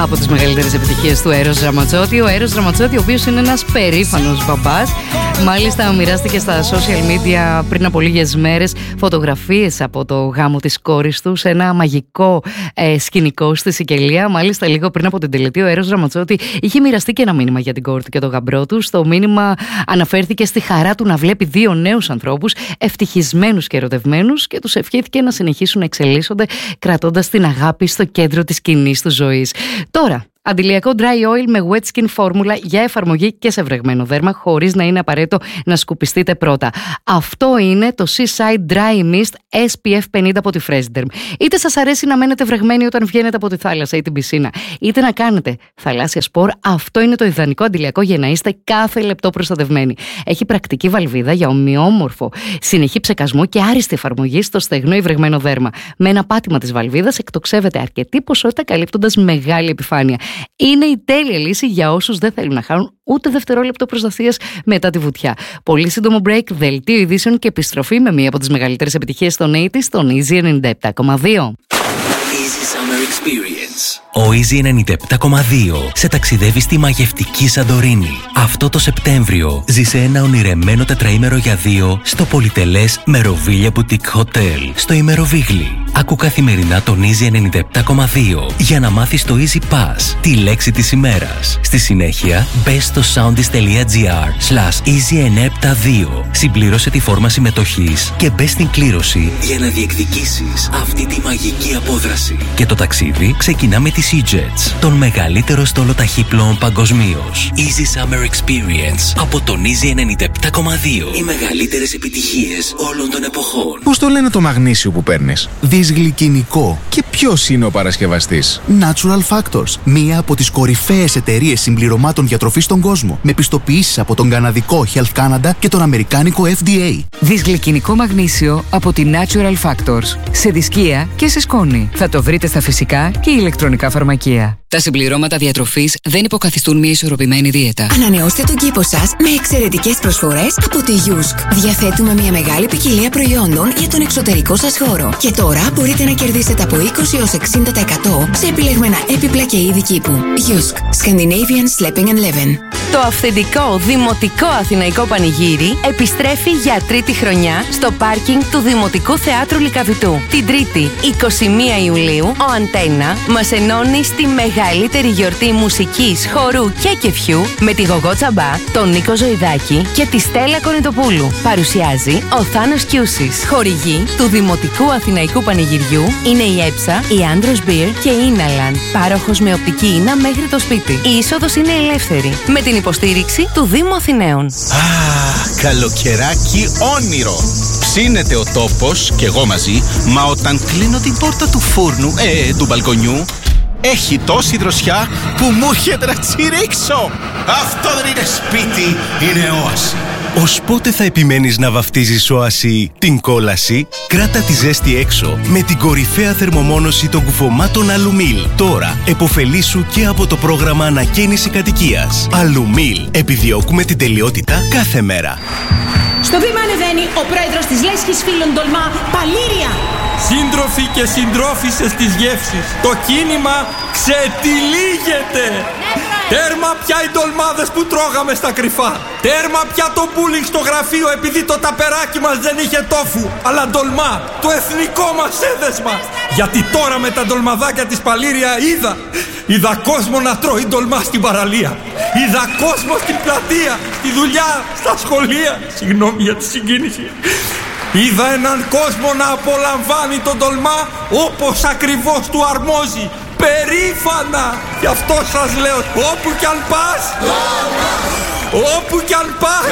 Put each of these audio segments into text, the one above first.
από τις μεγαλύτερες επιτυχίες του Έρος Ραματσότη. Ο Έρος Ραματσότη, ο οποίος είναι ένας περήφανος μπαμπάς. Μάλιστα μοιράστηκε στα social media πριν από λίγες μέρες φωτογραφίες από το γάμο της κόρης του σε ένα μαγικό σκηνικό στη Σικελία. Μάλιστα λίγο πριν από την τελετή, ο Έρος Ραματσότη είχε μοιραστεί και ένα μήνυμα για την κόρη του και τον γαμπρό του. Στο μήνυμα αναφέρθηκε στη χαρά του να βλέπει δύο νέους ανθρώπους ευτυχισμένους και ερωτευμένους και τους ευχήθηκε να συνεχίσουν να εξελίσσονται κρατώντας την αγάπη στο κέντρο της κοινής του ζωής. Τώρα, αντιλιακό dry oil με wet skin φόρμουλα για εφαρμογή και σε βρεγμένο δέρμα, χωρίς να είναι απαραίτητο να σκουπιστείτε πρώτα. Αυτό είναι το Seaside Dry Mist SPF 50 από τη Freshderm. Είτε σας αρέσει να μένετε βρεγμένοι όταν βγαίνετε από τη θάλασσα ή την πισίνα, είτε να κάνετε θαλάσσια σπορ, αυτό είναι το ιδανικό αντιλιακό για να είστε κάθε λεπτό προστατευμένοι. Έχει πρακτική βαλβίδα για ομοιόμορφο συνεχή ψεκασμό και άριστη εφαρμογή στο στεγνό ή βρεγμένο δέρμα. Με ένα πάτημα της βαλβίδας εκτοξεύεται αρκετή ποσότητα, καλύπτοντας μεγάλη επιφάνεια. Είναι η τέλεια λύση για όσους δεν θέλουν να χάνουν ούτε δευτερόλεπτο προστασίας μετά τη βουτιά. Πολύ σύντομο break, δελτίο ειδήσεων και επιστροφή με μία από τις μεγαλύτερες επιτυχίες των 80's, στον Easy 97,2. Easy Summer Experience. Ο Easy 97,2 σε ταξιδεύει στη μαγευτική Σαντορίνη. Αυτό το Σεπτέμβριο ζήσε ένα ονειρεμένο τετραήμερο για δύο στο πολυτελές Meroviglia Boutique Hotel στο Ημεροβίγλι. Άκου καθημερινά τον Easy 97,2 για να μάθεις το Easy Pass, τη λέξη της ημέρας. Στη συνέχεια, μπες στο soundis.gr/Easy972. Συμπλήρωσε τη φόρμα συμμετοχής και μπες στην κλήρωση για να διεκδικήσεις αυτή τη μαγική απόδραση. Και το ταξίδι ξεκινά με τη SeaJets, τον μεγαλύτερο στόλο ταχύπλοων παγκοσμίως. Easy Summer Experience από τον Easy 97,2. Οι μεγαλύτερες επιτυχίες όλων των εποχών. Πώς το λένε το μαγνήσιο που παίρνεις? Δυσγλυκινικό. Και ποιος είναι ο παρασκευαστής? Natural Factors, μία από τις κορυφαίες εταιρείες συμπληρωμάτων διατροφής στον κόσμο, με πιστοποιήσεις από τον καναδικό Health Canada και τον αμερικάνικο FDA. Δυσγλυκινικό μαγνήσιο από τη Natural Factors. Σε δισκία και σε σκόνη. Θα το βρείτε στα φυσικά και ηλεκτρονικά φαρμακεία. Τα συμπληρώματα διατροφής δεν υποκαθιστούν μια ισορροπημένη δίαιτα. Ανανεώστε τον κήπο σας με εξαιρετικές προσφορές από τη Yusk. Διαθέτουμε μια μεγάλη ποικιλία προϊόντων για τον εξωτερικό σας χώρο. Και τώρα μπορείτε να κερδίσετε από 20 έως 60% σε επιλεγμένα έπιπλα και είδη κήπου. Yusk. Scandinavian Sleeping and Living. Το αυθεντικό δημοτικό αθηναϊκό πανηγύρι επιστρέφει για τρίτη χρονιά στο πάρκινγκ του Δημοτικού Θεάτρου Λυκαβητού. Την Τρίτη, 21 Ιουλίου, ο Αντένα μας ενώνει στη μεγαλύτερη γιορτή μουσικής, χορού και κεφιού με τη Γογό Τσαμπά, τον Νίκο Ζωηδάκη και τη Στέλλα Κονιτοπούλου. Παρουσιάζει ο Θάνος Κιούσης. Χορηγοί του Δημοτικού Αθηναϊκού Πανηγυριού είναι η Έψα, η Άντρος Μπιρ και η Ίναλαν. Πάροχος με οπτική ίνα μέχρι το σπίτι. Η είσοδος είναι ελεύθερη με την υποστήριξη του Δήμου Αθηναίων. Καλοκαιράκι όνειρο. Ψήνεται ο τόπος και εγώ μαζί, μα όταν κλείνω την πόρτα του φούρνου, του μπαλκονιού, έχει τόση δροσιά που μου έρχεται να τσιρίξω. Αυτό δεν είναι σπίτι, είναι όαση. Ως πότε θα επιμένεις να βαφτίζεις όαση την κόλαση? Κράτα τη ζέστη έξω με την κορυφαία θερμομόνωση των κουφωμάτων Αλουμίλ. Τώρα εποφελήσου και από το πρόγραμμα ανακαίνιση κατοικίας. Αλουμίλ. Επιδιώκουμε την τελειότητα κάθε μέρα. Στο βήμα ανεβαίνει ο πρόεδρος της Λέσχης Φίλων Τολμά, Παλήρια. Σύντροφοι και συντρόφισσες της γεύσης, το κίνημα ξετυλίγεται. Τέρμα πια οι ντολμάδες που τρώγαμε στα κρυφά. Τέρμα πια το μπούλινγκ στο γραφείο επειδή το ταπεράκι μας δεν είχε τόφου, αλλά ντολμά, το εθνικό μας έδεσμα. Γιατί τώρα με τα ντολμαδάκια της Παλήρια είδα κόσμο να τρώει ντολμά στην παραλία. Είδα κόσμο στην πλατεία, στη δουλειά, στα σχολεία. Συγγνώμη για τη συγκίνηση. Είδα έναν κόσμο να απολαμβάνει τον ντολμά όπως ακριβώς του αρμόζει. Περήφανα! Γι' αυτό σας λέω, όπου κι αν πας, όπου κι αν πας.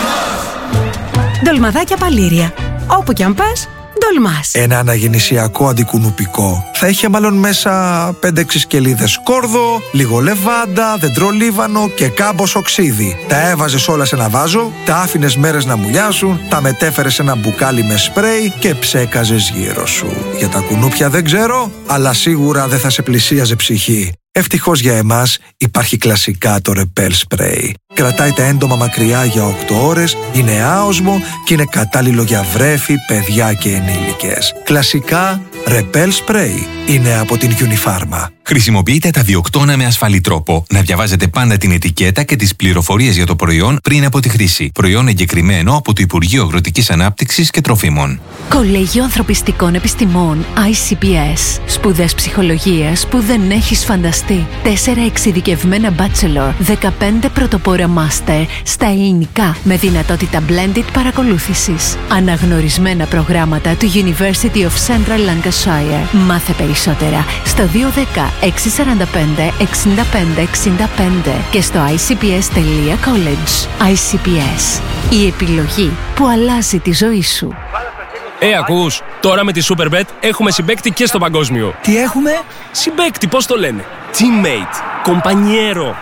Ντολμαδάκια Παλήρια. Όπου κι αν πας, ντολμάς. Ένα αναγεννησιακό αντικουνουπικό θα είχε μάλλον μέσα 5-6 σκελίδες σκόρδο, λίγο λεβάντα, δεντρολίβανο και κάμπος οξύδι. Τα έβαζες όλα σε ένα βάζο, τα άφηνες μέρες να μουλιάσουν, τα μετέφερες σε ένα μπουκάλι με σπρέι και ψέκαζες γύρω σου. Για τα κουνούπια δεν ξέρω, αλλά σίγουρα δεν θα σε πλησίαζε ψυχή. Ευτυχώς για εμάς υπάρχει κλασικά το Repel Spray. Κρατάει τα έντομα μακριά για 8 ώρες, είναι άοσμο και είναι κατάλληλο για βρέφη, παιδιά και ενήλικες. Κλασικά Repel Spray είναι από την Unifarma. Χρησιμοποιείτε τα βιοκτώνα με ασφαλή τρόπο. Να διαβάζετε πάντα την ετικέτα και τις πληροφορίες για το προϊόν πριν από τη χρήση. Προϊόν εγκεκριμένο από το Υπουργείο Αγροτικής Ανάπτυξης και Τροφίμων. Κολέγιο Ανθρωπιστικών Επιστημών ICPS. Σπουδές ψυχολογίας που δεν έχεις φανταστεί. 4 εξειδικευμένα bachelor, 15 πρωτοπόρα master στα ελληνικά με δυνατότητα blended παρακολούθησης. Αναγνωρισμένα προγράμματα του University of Central Lancashire. Μάθε περισσότερα στο 210 645 65 65 και στο icps.college. ICPS. Η επιλογή που αλλάζει τη ζωή σου. Ακούς, τώρα με τη Superbet έχουμε συμπαίκτη και στο παγκόσμιο. Τι έχουμε? Συμπαίκτη, πώς το λένε? Teammate, κομπανιέρο.